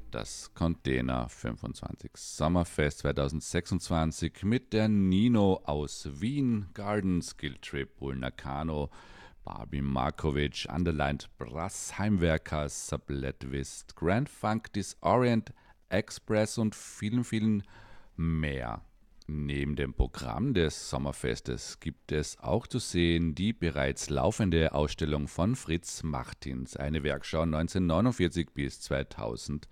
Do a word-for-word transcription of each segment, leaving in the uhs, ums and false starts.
Das Container fünfundzwanzig Sommerfest zweitausendsechsundzwanzig mit der Nino aus Wien, Garden Skill Trip, Bulnakano, Barbie Markovic, Underlined Brass, Heimwerker, Subletwist, Grand Funk Disorient Express und vielen, vielen mehr. Neben dem Programm des Sommerfestes gibt es auch zu sehen die bereits laufende Ausstellung von Fritz Martins, eine Werkschau neunzehnhundertneunundvierzig bis zweitausendeins.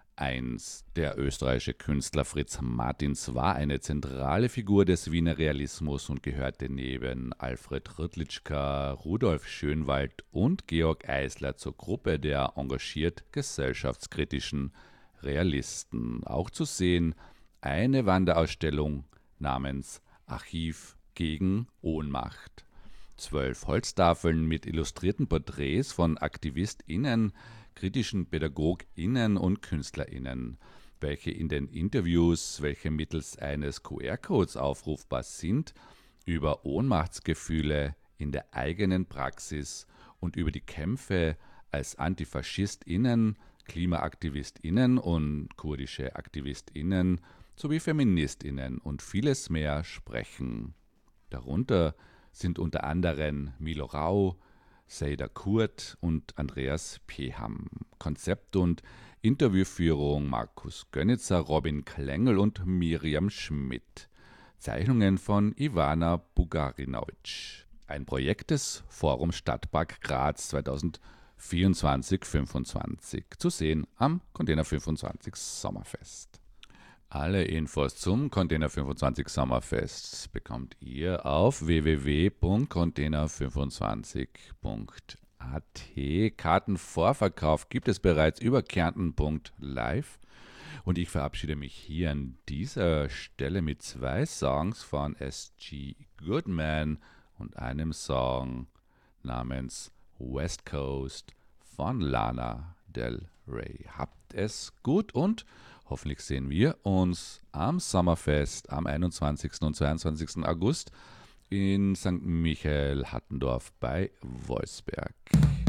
Der österreichische Künstler Fritz Martins war eine zentrale Figur des Wiener Realismus und gehörte neben Alfred Rüttlitschka, Rudolf Schönwald und Georg Eisler zur Gruppe der engagiert gesellschaftskritischen Realisten. Auch zu sehen eine Wanderausstellung namens Archiv gegen Ohnmacht. Zwölf Holztafeln mit illustrierten Porträts von AktivistInnen, kritischen PädagogInnen und KünstlerInnen, welche in den Interviews, welche mittels eines Q R-Codes aufrufbar sind, über Ohnmachtsgefühle in der eigenen Praxis und über die Kämpfe als AntifaschistInnen, KlimaaktivistInnen und kurdische AktivistInnen sowie FeministInnen und vieles mehr sprechen. Darunter sind unter anderem Milo Rau, Seyda Kurt und Andreas Peham. Konzept und Interviewführung Markus Gönnitzer, Robin Klengel und Miriam Schmidt. Zeichnungen von Ivana Bugarinovic. Ein Projekt des Forum Stadtpark Graz zweitausendvierundzwanzig fünfundzwanzig. Zu sehen am Container fünfundzwanzig Sommerfest. Alle Infos zum Container fünfundzwanzig Sommerfest bekommt ihr auf w w w punkt container fünfundzwanzig punkt a t. Kartenvorverkauf gibt es bereits über kärnten punkt live. Und ich verabschiede mich hier an dieser Stelle mit zwei Songs von S G Goodman und einem Song namens West Coast von Lana Del Rey. Habt es gut und hoffentlich sehen wir uns am Sommerfest am einundzwanzigsten und zweiundzwanzigsten August in Sankt Michael Hattendorf bei Wolfsberg.